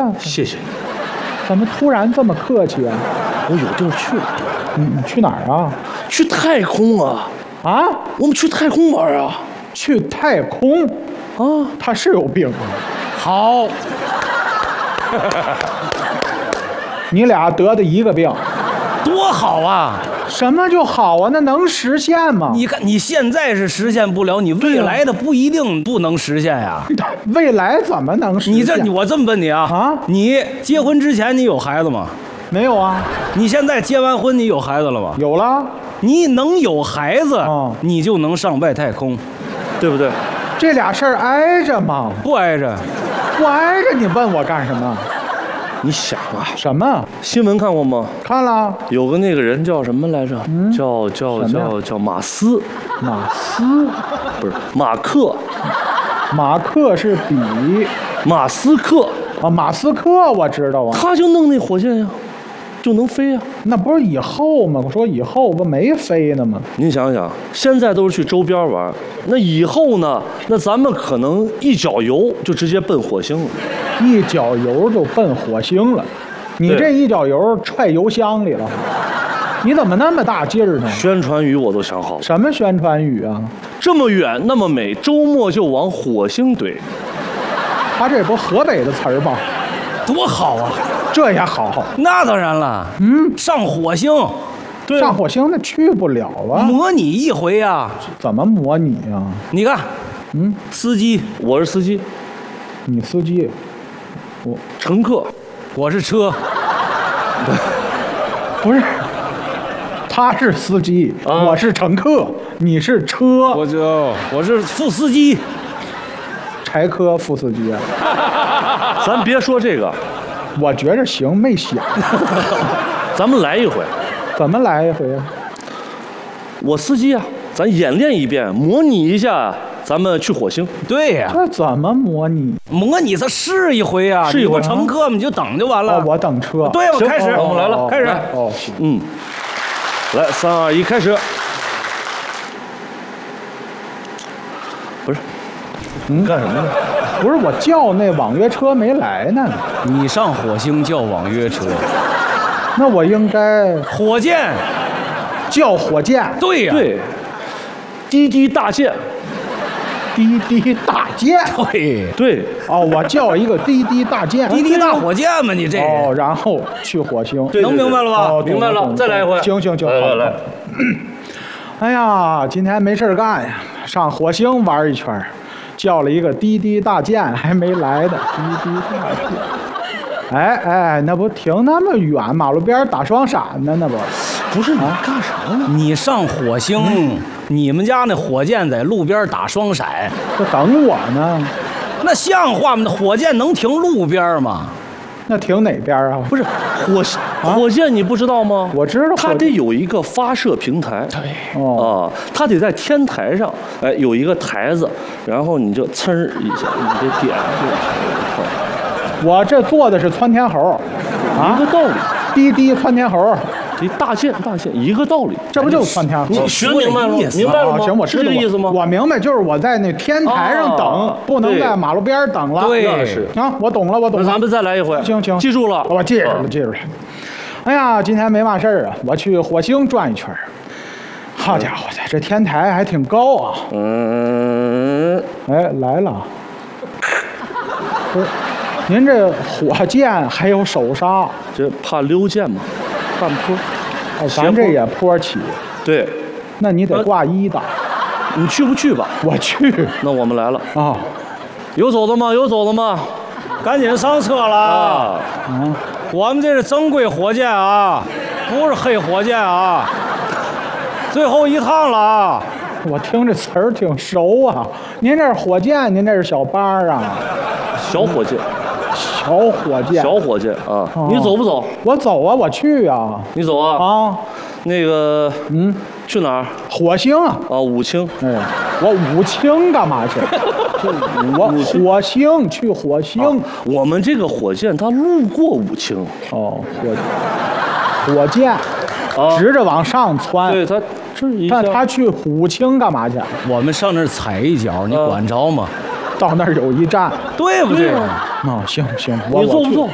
呀？ 谢谢你， 怎么突然这么客气啊？ 我有地儿去了， 你去哪儿啊？ 去太空啊！ 啊？ 我们去太空玩啊！ 去太空？ 啊， 他是有病啊！ 好， 你俩得的一个病， 多好啊！ 什么就好啊？那能实现吗？ 你看你现在是实现不了，你未来的不一定不能实现呀。 未来怎么能实现？ 我这么问你啊，你结婚之前你有孩子吗？ 没有啊。 你现在结完婚你有孩子了吗？ 有了。 你能有孩子，你就能上外太空，对不对？ 这俩事儿挨着吗？ 不挨着。 不挨着，你问我干什么？ 你想啊， 什么新闻看过吗？ 看了。 有个那个人叫什么来着？叫马斯。 马斯不是马克。 马克是比马斯克啊，马斯克我知道啊。 他就弄那火箭呀，就能飞呀。 那不是以后吗？我说以后不没飞呢吗？ 您想想，现在都是去周边玩，那以后呢？那咱们可能一脚油就直接奔火星了。 一脚油就奔火星了，你这一脚油踹油箱里了，你怎么那么大劲儿呢？ 宣传语我都想好了。 什么宣传语啊？ 这么远那么美，周末就往火星怼。 他这不河北的词儿吗？ 多好啊！ 这也好。 那当然了，上火星， 对， 上火星那去不了啊。 模拟一回呀。 怎么模拟啊？ 你看，司机， 我是司机， 你司机。 我乘客， 我是车， 不是，他是司机，我是乘客，你是车， 我是副司机， 柴科副司机啊。 咱别说这个， 我觉着行，没想。 咱们来一回， 怎么来一回啊？ 我司机啊，咱演练一遍，模拟一下。咱们去火星。 对呀， 这怎么模拟？ 模拟它试一回啊！ 试一回， 乘客们就等就完了。 我等车。 对，我开始， 我们来了， 开始。 哦， 来，3、2、1，开始。不是，干什么呢？ 不是我叫那网约车没来呢。 你上火星叫网约车， 那我应该火箭叫火箭。 对呀， 对。滴滴大件， 滴滴大件， 对哦，我叫一个滴滴大件， 滴滴大火箭嘛，你这哦，然后去火星， 能明白了吧？ 明白了，再来一回。 行， 来。 哎呀，今天没事干呀，上火星玩一圈，叫了一个滴滴大件，还没来的滴滴大件。哎，那不停那么远，马路边打双闪呢，那不。 不是你干啥呢？ 你上火星，你们家那火箭在路边打双闪， 这等我呢。 那像话吗？那火箭能停路边吗？ 那停哪边啊？ 不是火箭，你不知道吗？ 我知道， 它得有一个发射平台。 对， 它得在天台上，哎，有一个台子，然后你就噌一下，你得点。 我这做的是窜天猴， 一个道理。 滴滴窜天猴。 这大件一个道理， 这不就是窜天猴？ 你学明白了吗？明白了吗？ 行，我知道是这个意思吗？ 我明白，就是我在那天台上等，不能在马路边等了。 对， 是啊，我懂了。 那咱们再来一回。 行， 记住了， 我记住了。哎呀，今天没嘛事儿啊，我去火星转一圈。好家伙的，这天台还挺高啊。哎，来了。不是，您这火箭还有手刹？ 这怕溜溅嘛？半坡， 咱这也坡起。 对， 那你得挂1档。 你去不去吧？ 我去。 那我们来了啊！ 有走的吗？ 赶紧上车了啊！我们这是正规火箭啊，不是黑火箭啊。最后一趟了啊！ 我听这词儿挺熟啊。您这是火箭，您这是小巴啊？ 小火箭。小火箭啊！你走不走？ 我走啊，我去啊。 你走啊？ 啊， 那个，去哪儿？ 火星啊。 武清。 哎，我武清干嘛去？我火星去火星。 我们这个火箭它路过武清。 哦，火箭，直着往上窜。 对，它这一下。 但他去武清干嘛去？ 我们上那儿踩一脚，你管着吗？ 到那儿有一站， 对不对？ 行， 你坐不坐？